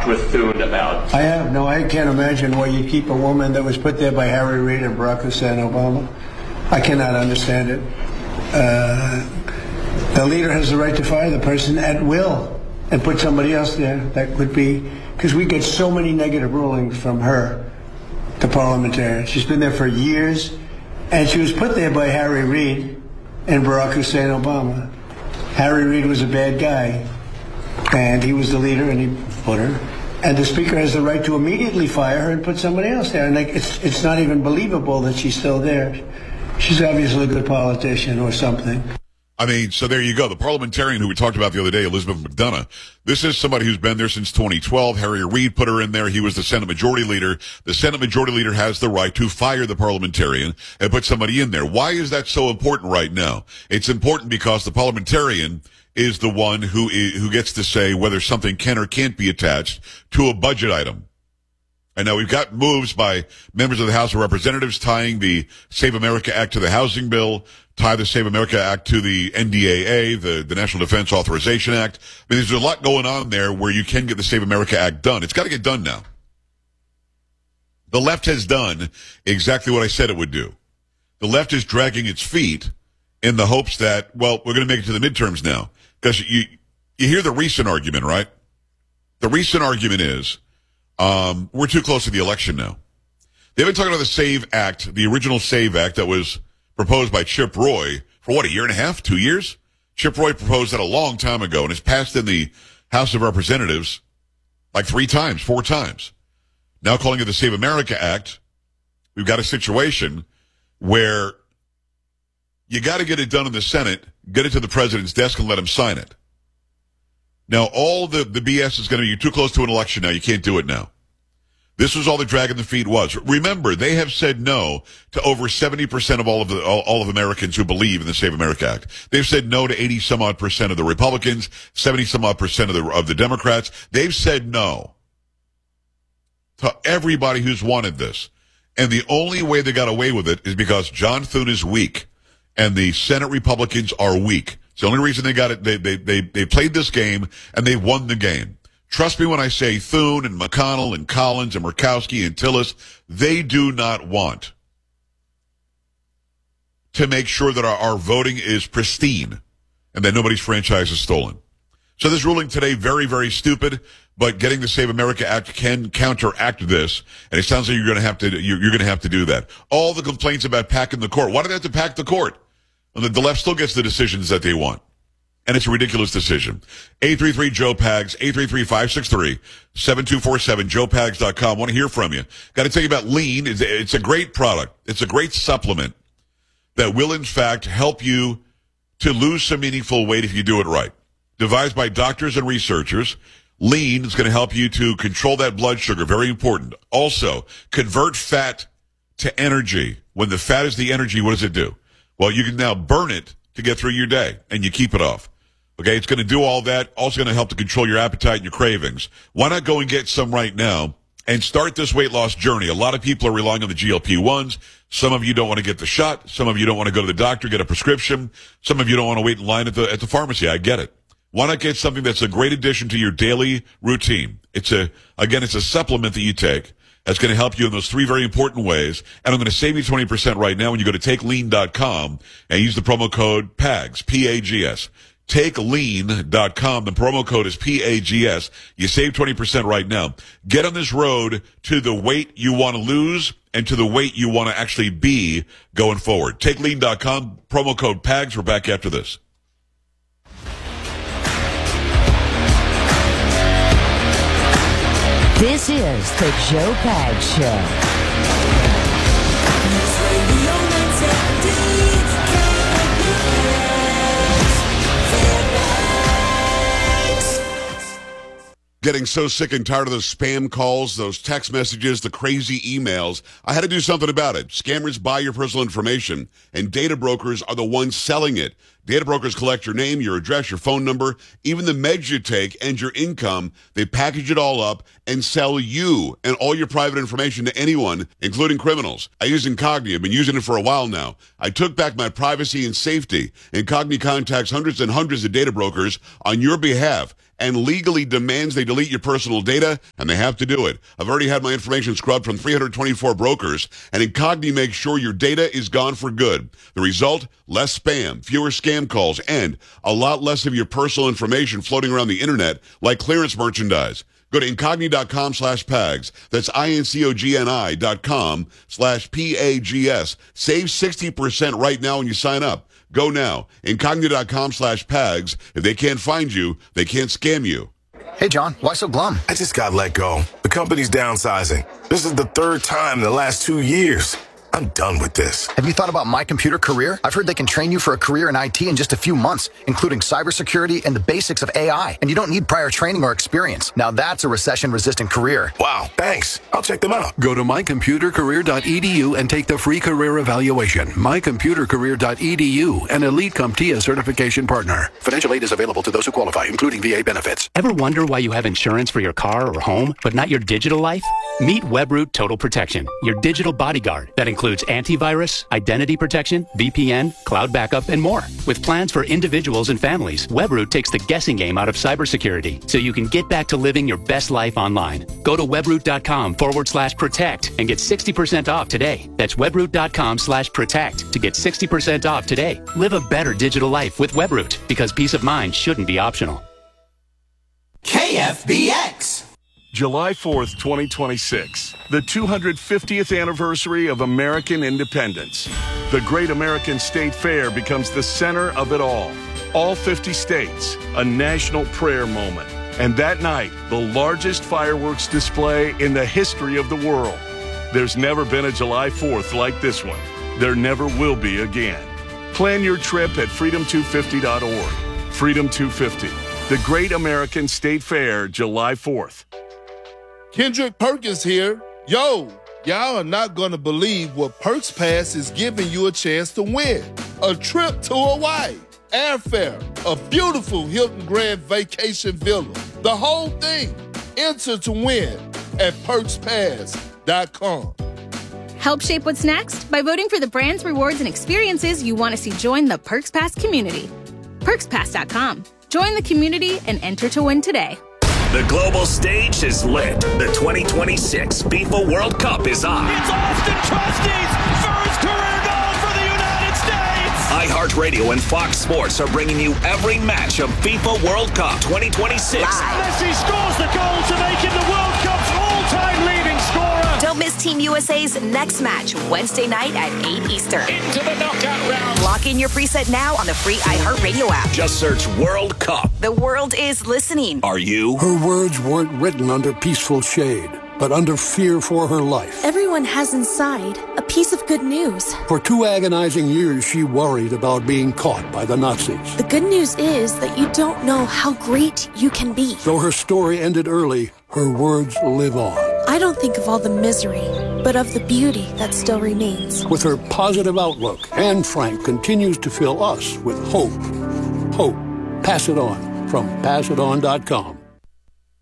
talked with Thune about? I have. No, I can't imagine why you keep a woman that was put there by Harry Reid and Barack Hussein Obama. I cannot understand it. The leader has the right to fire the person at will and put somebody else there. That could be, because we get so many negative rulings from her, the parliamentarian. She's been there for years, and she was put there by Harry Reid and Barack Hussein Obama. Harry Reid was a bad guy, and he was the leader, and he put her. And the speaker has the right to immediately fire her and put somebody else there. And it's not even believable that she's still there. She's obviously a good politician or something. I mean, so there you go. The parliamentarian who we talked about the other day, Elizabeth McDonough, this is somebody who's been there since 2012. Harry Reid put her in there. He was the Senate Majority Leader. The Senate Majority Leader has the right to fire the parliamentarian and put somebody in there. Why is that so important right now? It's important because the parliamentarian is the one who gets to say whether something can or can't be attached to a budget item. And now we've got moves by members of the House of Representatives tying the Save America Act to the housing bill, tie the Save America Act to the NDAA, the National Defense Authorization Act. I mean, there's a lot going on there where you can get the Save America Act done. It's got to get done now. The left has done exactly what I said it would do. The left is dragging its feet in the hopes that, well, we're going to make it to the midterms now. Because you hear the recent argument, right? The recent argument is, we're too close to the election now. They've been talking about the SAVE Act, the original SAVE Act that was proposed by Chip Roy for what, a year and a half, 2 years? Chip Roy proposed that a long time ago and it's passed in the House of Representatives like 3 times, 4 times. Now calling it the Save America Act, we've got a situation where you got to get it done in the Senate, get it to the president's desk and let him sign it. Now, all the BS is going to be, you're too close to an election now. You can't do it now. This was all the dragging the feet was. Remember, they have said no to over 70% of all of Americans who believe in the Save America Act. They've said no to 80 some odd percent of the Republicans, 70 some odd percent of the Democrats. They've said no to everybody who's wanted this. And the only way they got away with it is because John Thune is weak and the Senate Republicans are weak. It's the only reason they got it. They played this game and they won the game. Trust me when I say Thune and McConnell and Collins and Murkowski and Tillis, they do not want to make sure that our voting is pristine and that nobody's franchise is stolen. So this ruling today, very, very stupid, but getting the Save America Act can counteract this, and it sounds like you're going to have to do that. All the complaints about packing the court. Why do they have to pack the court? And the left still gets the decisions that they want. And it's a ridiculous decision. 833-JOE-PAGS, 833-563-7247, joepags.com. Want to hear from you. Got to tell you about Lean. It's a great product. It's a great supplement that will, in fact, help you to lose some meaningful weight if you do it right. Devised by doctors and researchers, Lean is going to help you to control that blood sugar. Very important. Also, convert fat to energy. When the fat is the energy, what does it do? Well, you can now burn it to get through your day, and you keep it off. Okay, it's going to do all that. Also going to help to control your appetite and your cravings. Why not go and get some right now and start this weight loss journey? A lot of people are relying on the GLP-1s. Some of you don't want to get the shot. Some of you don't want to go to the doctor, get a prescription. Some of you don't want to wait in line at the pharmacy. I get it. Why not get something that's a great addition to your daily routine? It's a supplement that you take. That's going to help you in those 3 very important ways. And I'm going to save you 20% right now when you go to TakeLean.com and use the promo code PAGS, P-A-G-S. TakeLean.com. The promo code is PAGS. You save 20% right now. Get on this road to the weight you want to lose and to the weight you want to actually be going forward. TakeLean.com, promo code PAGS. We're back after this. This is the Joe Pags Show. Getting so sick and tired of those spam calls, those text messages, the crazy emails. I had to do something about it. Scammers buy your personal information, and data brokers are the ones selling it. Data brokers collect your name, your address, your phone number, even the meds you take, and your income. They package it all up and sell you and all your private information to anyone, including criminals. I use Incogni. I've been using it for a while now. I took back my privacy and safety. Incogni contacts hundreds and hundreds of data brokers on your behalf and legally demands they delete your personal data, and they have to do it. I've already had my information scrubbed from 324 brokers, and Incogni makes sure your data is gone for good. The result? Less spam, fewer scam calls, and a lot less of your personal information floating around the internet like clearance merchandise. Go to Incogni.com/PAGS. That's INCOGNI.com/PAGS. Save 60% right now when you sign up. Go now. Incogni.com/PAGS. If they can't find you, they can't scam you. Hey, John, why so glum? I just got let go. The company's downsizing. This is the third time in the last 2 years. I'm done with this. Have you thought about My Computer Career? I've heard they can train you for a career in IT in just a few months, including cybersecurity and the basics of AI. And you don't need prior training or experience. Now that's a recession-resistant career. Wow, thanks. I'll check them out. Go to mycomputercareer.edu and take the free career evaluation. Mycomputercareer.edu, an Elite CompTIA certification partner. Financial aid is available to those who qualify, including VA benefits. Ever wonder why you have insurance for your car or home, but not your digital life? Meet Webroot Total Protection, your digital bodyguard that includes antivirus, identity protection, VPN, cloud backup, and more. With plans for individuals and families, Webroot takes the guessing game out of cybersecurity so you can get back to living your best life online. Go to webroot.com/protect and get 60% off today. That's webroot.com/protect to get 60% off today. Live a better digital life with Webroot, because peace of mind shouldn't be optional. KFBX. July 4th, 2026, the 250th anniversary of American independence. The Great American State Fair becomes the center of it all. All 50 states, a national prayer moment. And that night, the largest fireworks display in the history of the world. There's never been a July 4th like this one. There never will be again. Plan your trip at freedom250.org. Freedom 250, the Great American State Fair, July 4th. Kendrick Perkins here. Yo, y'all are not going to believe what Perks Pass is giving you a chance to win. A trip to Hawaii, airfare, a beautiful Hilton Grand Vacation Villa, the whole thing. Enter to win at PerksPass.com. Help shape what's next by voting for the brands, rewards, and experiences you want to see join the Perks Pass community. PerksPass.com. Join the community and enter to win today. The global stage is lit. The 2026 FIFA World Cup is on. It's Austin Trusty's first career goal for the United States. iHeartRadio and Fox Sports are bringing you every match of FIFA World Cup 2026. Messi scores the goal to make him the World Cup's all-time leading scorer. Don't miss Team USA's next match, Wednesday night at 8 Eastern. Into the knockout round. Lock in your preset now on the free iHeartRadio app. Just search World Cup. The world is listening. Are you? Her words weren't written under peaceful shade, but under fear for her life. Everyone has inside a piece of good news. For 2 agonizing years, she worried about being caught by the Nazis. The good news is that you don't know how great you can be. Though her story ended early, her words live on. I don't think of all the misery, but of the beauty that still remains. With her positive outlook, Anne Frank continues to fill us with hope. Hope. Pass it on from passiton.com.